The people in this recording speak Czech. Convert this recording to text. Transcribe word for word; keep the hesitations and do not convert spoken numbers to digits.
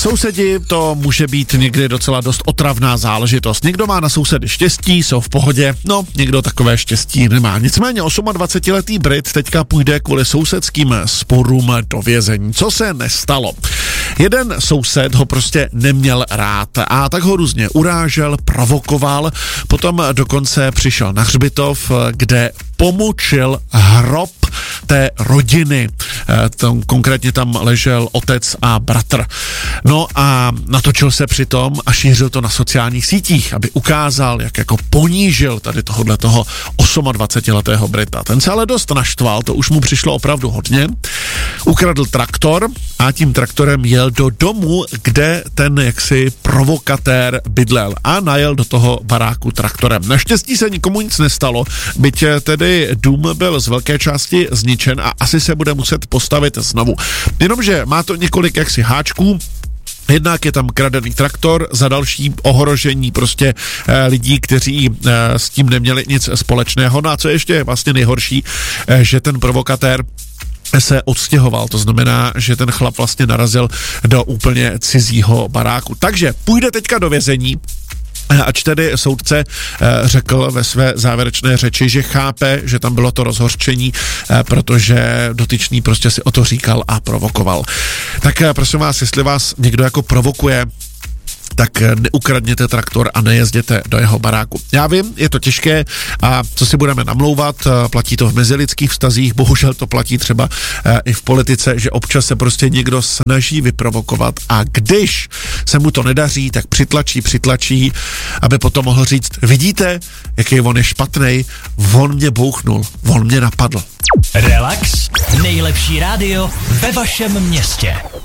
Sousedi, to může být někdy docela dost otravná záležitost. Někdo má na sousedy štěstí, jsou v pohodě, no někdo takové štěstí nemá. Nicméně dvacetiosmiletý Brit teďka půjde kvůli sousedským sporům do vězení. Co se nestalo? Jeden soused ho prostě neměl rád a tak ho různě urážel, provokoval, potom dokonce přišel na hřbitov, kde pomučil hrob té rodiny. Tam, konkrétně tam ležel otec a bratr. No a natočil se přitom a šířil to na sociálních sítích, aby ukázal, jak jako ponížil tady tohohle toho dvacetiosmiletého Brita. Ten se ale dost naštval, to už mu přišlo opravdu hodně. Ukradl traktor a tím traktorem jel do domu, kde ten jaksi provokatér bydlel a najel do toho baráku traktorem. Naštěstí se nikomu nic nestalo, byť tedy dům byl z velké části zničen a asi se bude muset postavit znovu. Jenomže má to několik jaksi háčků. Jednak je tam kradený traktor, za další ohrožení prostě e, lidí, kteří e, s tím neměli nic společného. No a co ještě vlastně nejhorší, e, že ten provokatér se odstěhoval, to znamená, že ten chlap vlastně narazil do úplně cizího baráku. Takže půjde teďka do vězení, ač tedy soudce řekl ve své závěrečné řeči, že chápe, že tam bylo to rozhořčení, protože dotyčný prostě si o to říkal a provokoval. Tak prosím vás, jestli vás někdo jako provokuje, tak neukradněte traktor a nejezděte do jeho baráku. Já vím, je to těžké a co si budeme namlouvat, platí to v mezilidských vztazích, bohužel to platí třeba i v politice, že občas se prostě někdo snaží vyprovokovat a když se mu to nedaří, tak přitlačí, přitlačí, aby potom mohl říct, vidíte, jaký on je špatnej, on mě bouchnul, on mě napadl. Relax, nejlepší rádio ve vašem městě.